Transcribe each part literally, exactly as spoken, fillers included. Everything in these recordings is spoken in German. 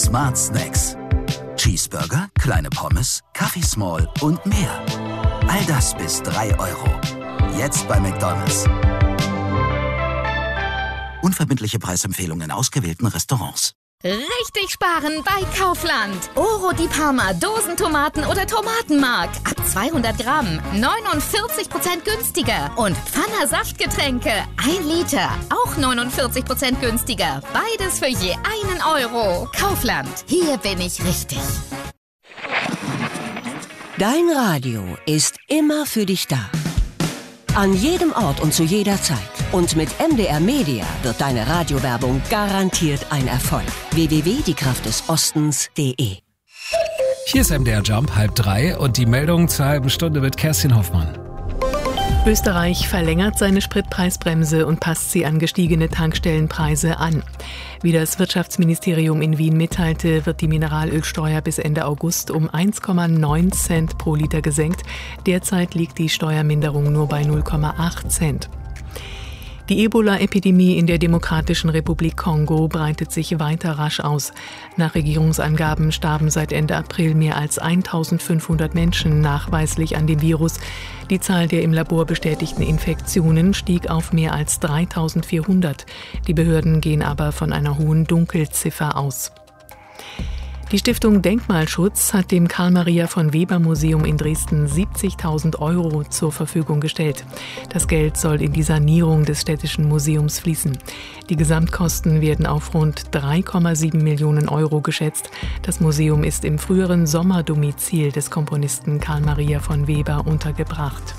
Smart Snacks. Cheeseburger, kleine Pommes, Kaffee Small und mehr. All das bis drei Euro. Jetzt bei McDonald's. Unverbindliche Preisempfehlungen in ausgewählten Restaurants. Richtig sparen bei Kaufland. Oro di Parma, Dosentomaten oder Tomatenmark. Ab zweihundert Gramm, neunundvierzig Prozent günstiger. Und Pfanner Saftgetränke, ein Liter, auch neunundvierzig Prozent günstiger. Beides für je einen Euro. Kaufland, hier bin ich richtig. Dein Radio ist immer für dich da. An jedem Ort und zu jeder Zeit. Und mit M D R Media wird deine Radiowerbung garantiert ein Erfolg. w w w punkt die kraft des ostens punkt de. Hier ist M D R Jump, halb drei und die Meldung zur halben Stunde mit Kerstin Hoffmann. Österreich verlängert seine Spritpreisbremse und passt sie an gestiegene Tankstellenpreise an. Wie das Wirtschaftsministerium in Wien mitteilte, wird die Mineralölsteuer bis Ende August um eins Komma neun Cent pro Liter gesenkt. Derzeit liegt die Steuerminderung nur bei null Komma acht Cent. Die Ebola-Epidemie in der Demokratischen Republik Kongo breitet sich weiter rasch aus. Nach Regierungsangaben starben seit Ende April mehr als eintausendfünfhundert Menschen nachweislich an dem Virus. Die Zahl der im Labor bestätigten Infektionen stieg auf mehr als dreitausendvierhundert. Die Behörden gehen aber von einer hohen Dunkelziffer aus. Die Stiftung Denkmalschutz hat dem Karl-Maria-von-Weber-Museum in Dresden siebzigtausend Euro zur Verfügung gestellt. Das Geld soll in die Sanierung des städtischen Museums fließen. Die Gesamtkosten werden auf rund drei Komma sieben Millionen Euro geschätzt. Das Museum ist im früheren Sommerdomizil des Komponisten Karl-Maria von Weber untergebracht.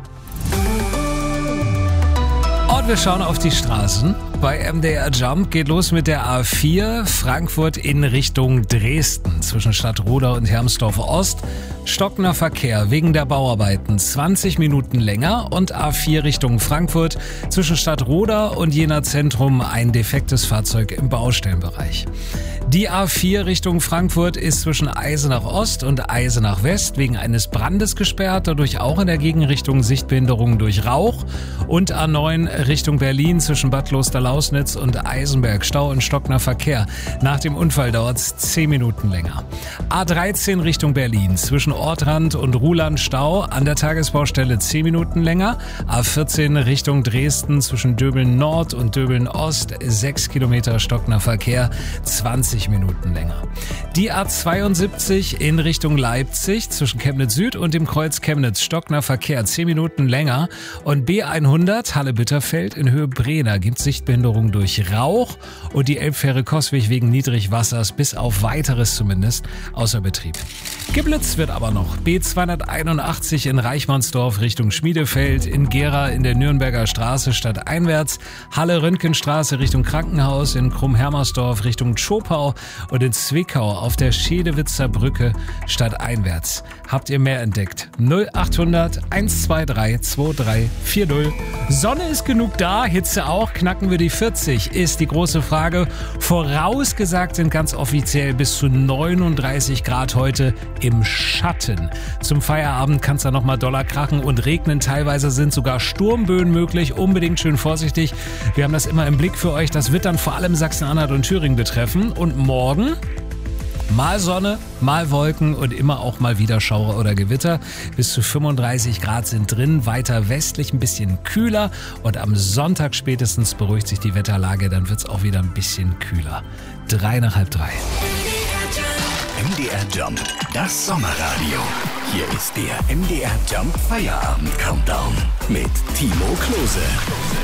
Und wir schauen auf die Straßen. Bei M D R Jump geht los mit der A vier Frankfurt in Richtung Dresden. Zwischen Stadtroda und Hermsdorf Ost stockender Verkehr wegen der Bauarbeiten zwanzig Minuten länger und A vier Richtung Frankfurt zwischen Stadtroda und Jena Zentrum ein defektes Fahrzeug im Baustellenbereich. Die A vier Richtung Frankfurt ist zwischen Eisenach Ost und Eisenach West wegen eines Brandes gesperrt, dadurch auch in der Gegenrichtung Sichtbehinderungen durch Rauch. Und A neun Richtung Berlin zwischen Bad Loster-Lausnitz und Eisenberg Stau und stockender Verkehr. Nach dem Unfall dauert es zehn Minuten länger. A dreizehn Richtung Berlin zwischen Ortrand und Ruhland Stau, an der Tagesbaustelle zehn Minuten länger. A vierzehn Richtung Dresden zwischen Döbeln Nord und Döbeln Ost sechs Kilometer stockender Verkehr, zwanzig Minuten länger. Die A zweiundsiebzig in Richtung Leipzig zwischen Chemnitz Süd und dem Kreuz Chemnitz stockender Verkehr zehn Minuten länger. Und B hundert Halle-Bitterfeld in Höhe Brena gibt Sichtbehinderung durch Rauch und die Elbfähre Coswig wegen Niedrigwassers bis auf weiteres zumindest außer Betrieb. Geblitzt wird aber noch. B zweihunderteinundachtzig in Reichmannsdorf Richtung Schmiedefeld, in Gera in der Nürnberger Straße stadteinwärts, Halle-Röntgenstraße Richtung Krankenhaus, in Krumm-Hermersdorf Richtung Tschopau und in Zwickau auf der Schedewitzer Brücke stadteinwärts. Habt ihr mehr entdeckt? null achthundert hundertzweiundzwanzig drei vier null. Sonne ist genug da, Hitze auch, knacken wir die vierzig, ist die große Frage. Vorausgesagt sind ganz offiziell bis zu neununddreißig Grad heute im Schatten. Zum Feierabend kann es dann nochmal doller krachen und regnen. Teilweise sind sogar Sturmböen möglich. Unbedingt schön vorsichtig. Wir haben das immer im Blick für euch. Das wird dann vor allem Sachsen-Anhalt und Thüringen betreffen. Und morgen mal Sonne, mal Wolken und immer auch mal wieder Schauer oder Gewitter. Bis zu fünfunddreißig Grad sind drin, weiter westlich ein bisschen kühler und am Sonntag spätestens beruhigt sich die Wetterlage, dann wird es auch wieder ein bisschen kühler. Drei nach halb drei. M D R Jump, das Sommerradio. Hier ist der M D R Jump Feierabend Countdown mit Timo Klose.